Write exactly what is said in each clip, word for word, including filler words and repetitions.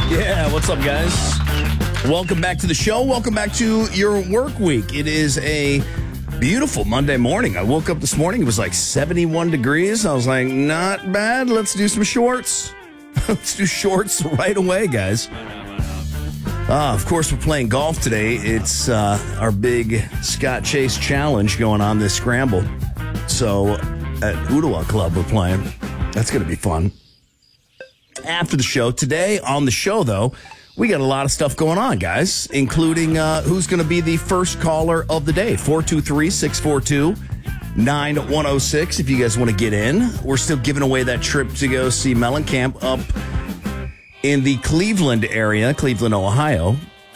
Yeah, what's up, guys? Welcome back to the show. Welcome back to your work week. It is a beautiful Monday morning. I woke up this morning. It was like seventy-one degrees. I was like, not bad. Let's do some shorts. Let's do shorts right away, guys. Uh, of course, we're playing golf today. It's uh, our big Scott Chase Challenge going on this scramble. So at Ottawa Club, we're playing. That's going to be fun. After the show, today on the show, though, we got a lot of stuff going on, guys, including uh, who's going to be the first caller of the day. four two three, six four two, nine one oh six if you guys want to get in. We're still giving away that trip to go see Mellencamp up in the Cleveland area, Cleveland, Ohio.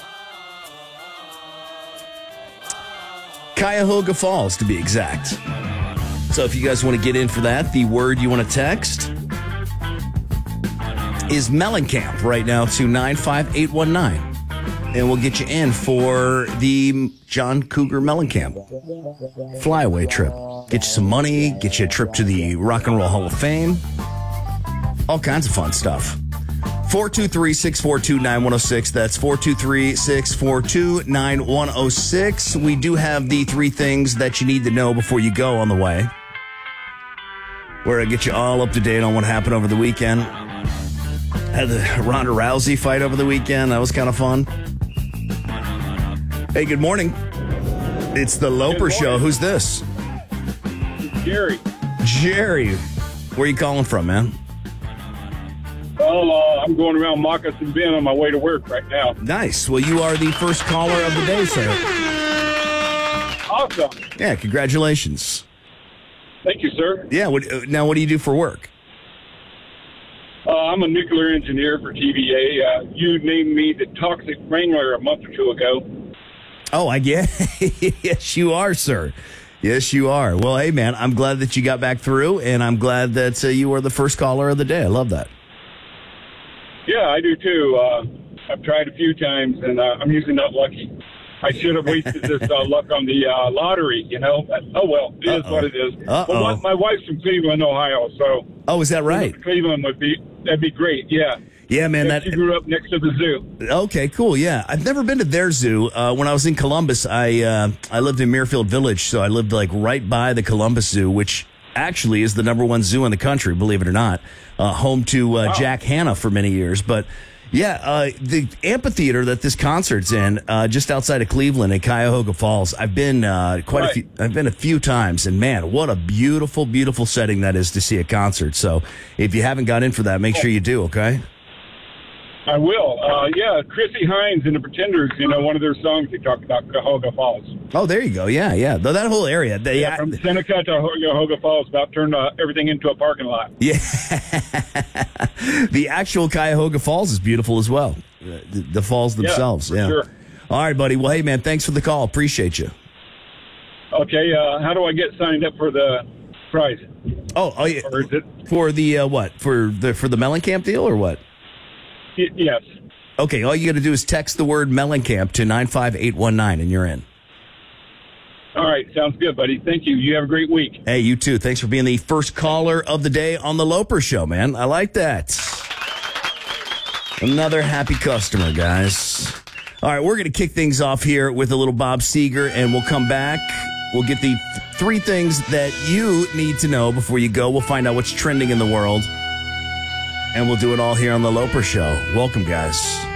Cuyahoga Falls, to be exact. So if you guys want to get in for that, the word you want to text is Mellencamp right now to nine five eight one nine. And we'll get you in for the John Cougar Mellencamp flyaway trip. Get you some money, get you a trip to the Rock and Roll Hall of Fame. All kinds of fun stuff. four two three, six four two, nine one oh six. That's four two three, six four two, nine one oh six. We do have the three things that you need to know before you go on the way. Where I get you all up to date on what happened over the weekend. Had the Ronda Rousey fight over the weekend. That was kind of fun. Hey, good morning. It's the Loper Show. Who's this? Jerry. Jerry. Where are you calling from, man? Well, uh, I'm going around Moccasin Bend on my way to work right now. Nice. Well, you are the first caller of the day, sir. Awesome. Yeah, congratulations. Thank you, sir. Yeah. What, now, what do you do for work? Uh, I'm a nuclear engineer for T V A. Uh, you named me the Toxic Wrangler a month or two ago. Oh, I guess. Yes, you are, sir. Yes, you are. Well, hey, man, I'm glad that you got back through, and I'm glad that uh, you are the first caller of the day. I love that. Yeah, I do, too. Uh, I've tried a few times, and uh, I'm usually not lucky. I should have wasted this uh, luck on the uh, lottery, you know. But, oh, well, it Uh-oh. is what it is. Uh-oh. Well, my, my wife's from Cleveland, Ohio, so... Oh, is that right? Cleveland would be... That'd be great, yeah. Yeah, man. That She grew up next to the zoo. Okay, cool. Yeah, I've never been to their zoo. Uh, when I was in Columbus, I uh, I lived in Muirfield Village, so I lived like right by the Columbus Zoo, which actually is the number one zoo in the country, believe it or not. Uh, home to uh, Wow. Jack Hanna for many years, but. Yeah, uh, the amphitheater that this concert's in, uh, just outside of Cleveland in Cuyahoga Falls. I've been uh, quite Right. a few. I've been a few times, and man, what a beautiful, beautiful setting that is to see a concert. So, if you haven't got in for that, make sure you do. Okay. I will. Uh, yeah, Chrissy Hines and the Pretenders, you know, one of their songs they talked about Cuyahoga Falls. Oh, there you go. Yeah, yeah. Though that whole area. They, Yeah, from Seneca to Cuyahoga Falls, about turned uh, everything into a parking lot. Yeah. The actual Cuyahoga Falls is beautiful as well. The, the falls themselves. Yeah, Yeah. sure. All right, buddy. Well, hey, man, thanks for the call. Appreciate you. Okay, uh, how do I get signed up for the prize? Oh, oh yeah. Or is it? For the uh, what? For the for the Mellencamp deal or what? Y- yes. Okay, all you got to do is text the word Mellencamp to nine five eight one nine, and you're in. All right, sounds good, buddy. Thank you. You have a great week. Hey, you too. Thanks for being the first caller of the day on the Loper Show, man. I like that. Another happy customer, guys. All right, we're going to kick things off here with a little Bob Seger, and we'll come back. We'll get the th- three things that you need to know before you go. We'll find out what's trending in the world, and we'll do it all here on the Loper Show. Welcome, guys.